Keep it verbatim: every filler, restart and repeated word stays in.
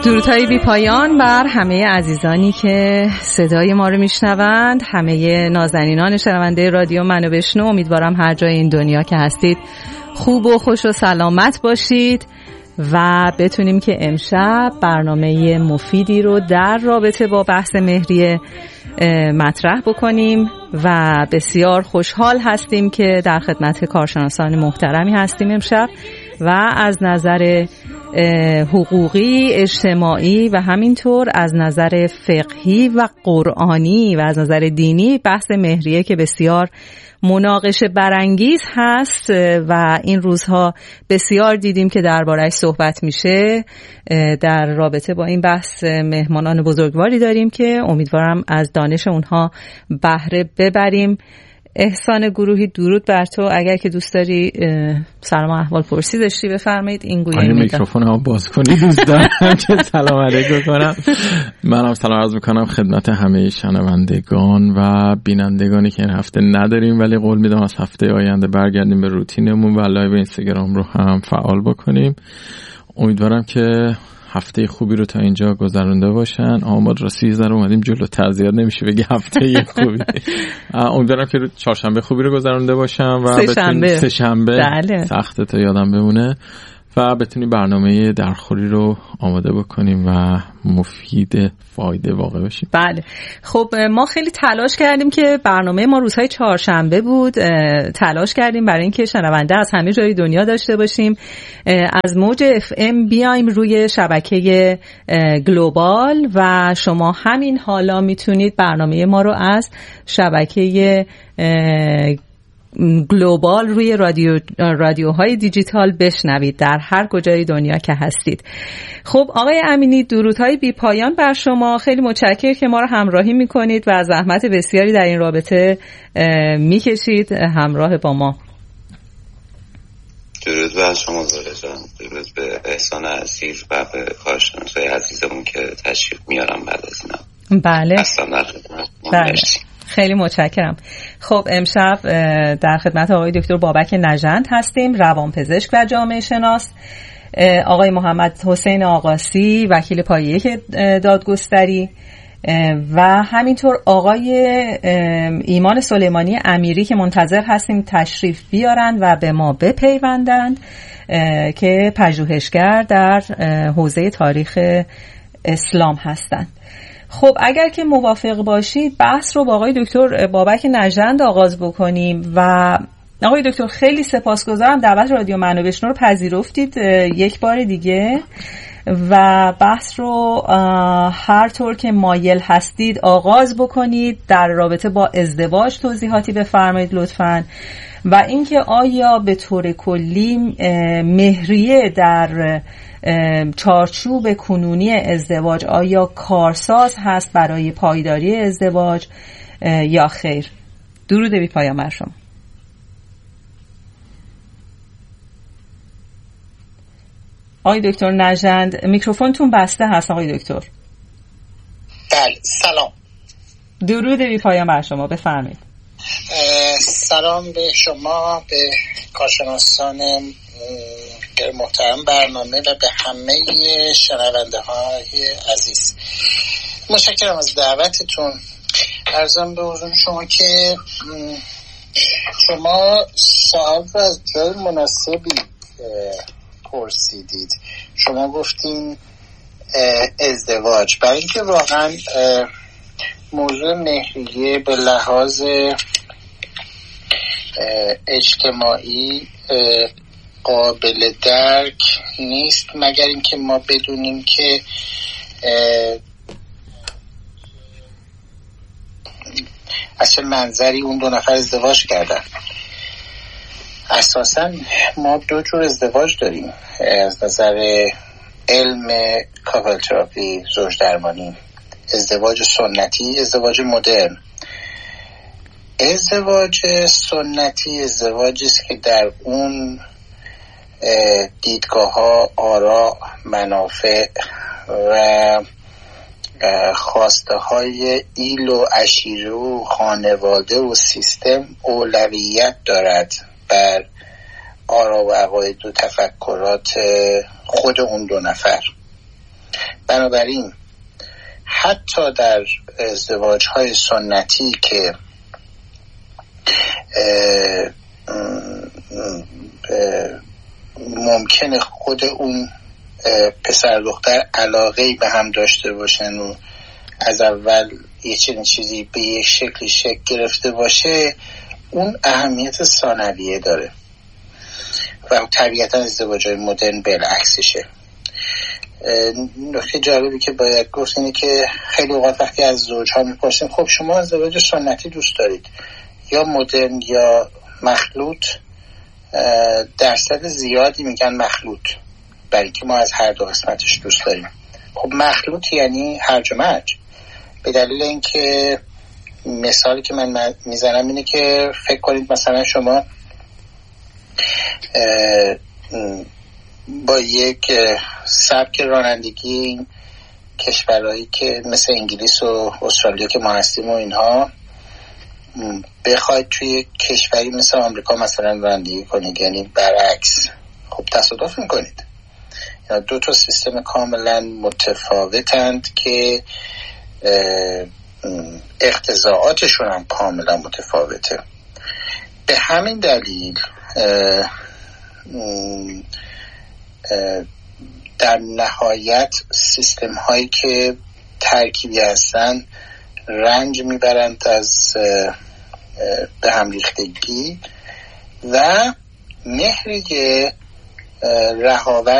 درودهای بی پایان بر همه عزیزانی که صدای ما رو میشنوند، همه نازنینان شنونده رادیو منو بشنو. امیدوارم هر جای این دنیا که هستید خوب و خوش و سلامت باشید و بتونیم که امشب برنامه مفیدی رو در رابطه با بحث مهریه مطرح بکنیم و بسیار خوشحال هستیم که در خدمت کارشناسان محترمی هستیم امشب و از نظر حقوقی، اجتماعی و همینطور از نظر فقهی و قرآنی و از نظر دینی بحث مهریه که بسیار مناقشه برانگیز هست و این روزها بسیار دیدیم که درباره‌اش صحبت میشه. در رابطه با این بحث مهمانان بزرگواری داریم که امیدوارم از دانش اونها بهره ببریم. احسان گروهی، درود بر تو. اگر که دوست داری سلام احوال پرسی داشتی بفرمایید. این گویی میکروفون ها باز کنی دوست دارم که سلام علیکم کنم. منم سلام عرض میکنم خدمت همه شنوندگان و بینندگانی که این هفته نداریم، ولی قول میدم از هفته آینده برگردیم به روتینمون و لایو اینستاگرام رو هم فعال بکنیم. امیدوارم که هفته خوبی رو تا اینجا گذرونده باشن. آماد را سیزده رو اومدیم جلوتر، زیاد نمیشه بگی هفته خوبی. امیدوارم که چهارشنبه خوبی رو گذرونده باشم و سه شنبه سه شنبه بله. سخته تا یادم بمونه و بتونیم برنامه درخوری رو آماده بکنیم و مفید فایده واقع باشیم. بله خب ما خیلی تلاش کردیم که برنامه ما روزهای چهارشنبه بود. تلاش کردیم برای اینکه شنونده از همه جای دنیا داشته باشیم. از موج اف ام بیایم روی شبکه گلوبال و شما همین حالا میتونید برنامه ما رو از شبکه گلوبال روی رادیو رادیوهای دیجیتال بشنوید در هر کجای دنیا که هستید. خب آقای امینی، درودهای بی پایان بر شما. خیلی متشکرم که ما رو همراهی میکنید و از زحمت بسیاری در این رابطه میکشید همراه با ما. درود بر شما زاله جان، درود به احسان عزیز و به کارشناسای عزیزمون که تشریف میارم بعد از اینا. بله اصلا در خدمت. بله خیلی متشکرم. خب امشب در خدمت آقای دکتر بابک نژند هستیم، روانپزشک و جامعه شناس، آقای محمد حسین آقاسی، وکیل پایه دادگستری و همینطور آقای ایمان سلیمانی امیری که منتظر هستیم تشریف بیارن و به ما بپیوندند که پژوهشگر در حوزه تاریخ اسلام هستند. خب اگر که موافق باشید بحث رو با آقای دکتر بابک نژند آغاز بکنیم. و آقای دکتر خیلی سپاسگزارم دعوت رادیو منو بشنو رو پذیرفتید یک بار دیگه و بحث رو هر طور که مایل هستید آغاز بکنید. در رابطه با ازدواج توضیحاتی بفرمایید لطفاً و اینکه آیا به طور کلی مهریه در چارچوب کنونی ازدواج آیا کارساز هست برای پایداری ازدواج یا خیر؟ درود بی پایان بر شما. آقای دکتر نژند میکروفونتون بسته هست. آقای دکتر بله سلام. درود بی پایان بر شما، بفرمایید. سلام به شما، به کارشناسان محترم برنامه و به همه شنونده های عزیز. متشکرم از دعوتتون. عرضم به حضور شما که شما سوال رو از جای مناسبی پرسیدید. شما گفتین ازدواج، برای اینکه واقعا موضوع مهریه به لحاظ اجتماعی قابل درک نیست مگر اینکه ما بدونیم که از چه منظری اون دو نفر ازدواج کردن. اساساً ما دو جور ازدواج داریم از نظر علم کاپل تراپی، زوج درمانی: ازدواج سنتی، ازدواج مدرن. ازدواج سنتی ازدواجی است که در اون دیدگاه ها، آراء، منافع و خواسته های ایل و عشیره و خانواده و سیستم اولویت دارد بر آراء و عقاید و تفکرات خود اون دو نفر. بنابراین حتی در ازدواج های سنتی که اه اه اه ممکنه خود اون پسر دختر علاقه‌ای به هم داشته باشن و از اول یه چنین چیزی به یک شکلی شکل گرفته باشه، اون اهمیت ثانویه داره و طبیعتا ازدواج‌های مدرن بالعکسشه. نکته جالبی که باید گفت اینه که خیلی اوقات وقتی از زوج‌ها میپرسیم خب شما ازدواج سنتی دوست دارید یا مدرن یا مخلوط، درصد زیادی میگن مخلوط، برای که ما از هر دو قسمتش دوست داریم. خب مخلوط یعنی هرج و مرج، به دلیل اینکه مثالی که من میزنم اینه که فکر کنید مثلا شما با یک سبک رانندگی کشورهایی که مثل انگلیس و استرالیا که ما هستیم و اینها بخواید توی کشوری مثل آمریکا مثلا رانندگی کنید، یعنی برعکس، خب تصادف میکنید. دو تا سیستم کاملا متفاوتند که اقتضاعاتشون هم کاملا متفاوته. به همین دلیل اه اه در نهایت سیستم هایی که ترکیبی هستن رنج میبرند از به هم ریختگی و مهری رهاور